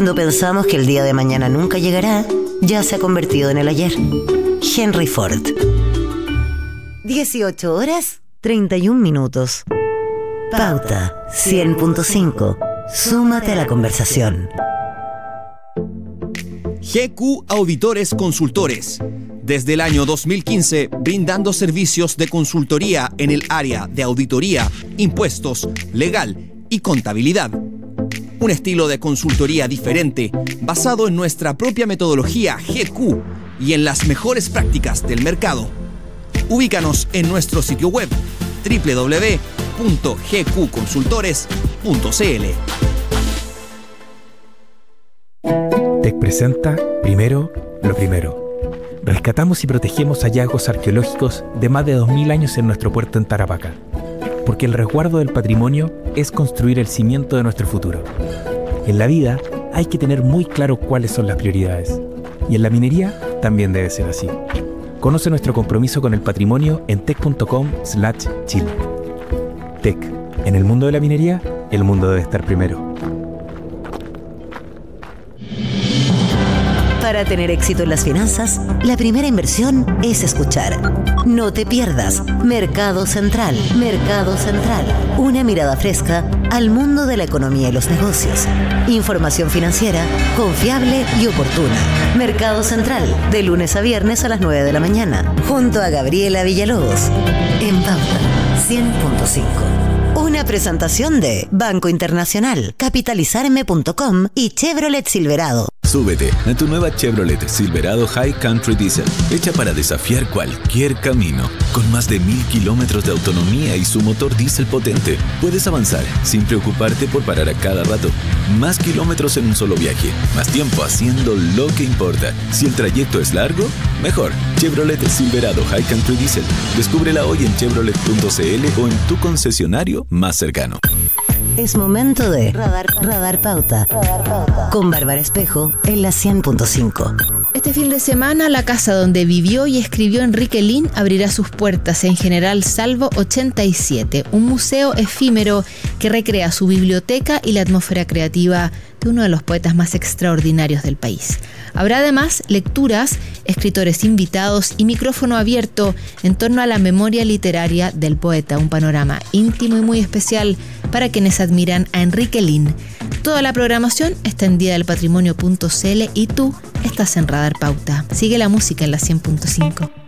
Cuando pensamos que el día de mañana nunca llegará, ya se ha convertido en el ayer. Henry Ford. 18 horas, 31 minutos. Pauta 100.5. Súmate a la conversación. GQ Auditores Consultores. Desde el año 2015, brindando servicios de consultoría en el área de auditoría, impuestos, legal y contabilidad. Un estilo de consultoría diferente, basado en nuestra propia metodología GQ y en las mejores prácticas del mercado. Ubícanos en nuestro sitio web www.gqconsultores.cl. TEC presenta Primero lo Primero. Rescatamos y protegemos hallazgos arqueológicos de más de 2000 años en nuestro puerto en Tarapacá. Porque el resguardo del patrimonio es construir el cimiento de nuestro futuro. En la vida hay que tener muy claro cuáles son las prioridades. Y en la minería también debe ser así. Conoce nuestro compromiso con el patrimonio en tec.com/Chile. TEC. En el mundo de la minería, el mundo debe estar primero. Para tener éxito en las finanzas, la primera inversión es escuchar. No te pierdas Mercado Central. Mercado Central. Una mirada fresca al mundo de la economía y los negocios. Información financiera confiable y oportuna. Mercado Central, de lunes a viernes a las 9 de la mañana, junto a Gabriela Villalobos. En Pauta 100.5. Una presentación de Banco Internacional, Capitalizarme.com y Chevrolet Silverado. Súbete a tu nueva Chevrolet Silverado High Country Diesel, hecha para desafiar cualquier camino. Con más de 1000 kilómetros de autonomía y su motor diésel potente, puedes avanzar sin preocuparte por parar a cada rato. Más kilómetros en un solo viaje, más tiempo haciendo lo que importa. Si el trayecto es largo, mejor. Chevrolet Silverado High Country Diesel. Descúbrela hoy en chevrolet.cl o en tu concesionario más cercano. Es momento de Radar Pauta con Bárbara Espejo en la 100.5. Este fin de semana, la casa donde vivió y escribió Enrique Lihn abrirá sus puertas en General Salvo 87, un museo efímero que recrea su biblioteca y la atmósfera creativa de uno de los poetas más extraordinarios del país. Habrá además lecturas, escritores invitados y micrófono abierto en torno a la memoria literaria del poeta, un panorama íntimo y muy especial para quienes admiran a Enrique Lihn. Toda la programación está en diadelpatrimonio.cl y tú estás en Radar Pauta. Sigue la música en la 100.5.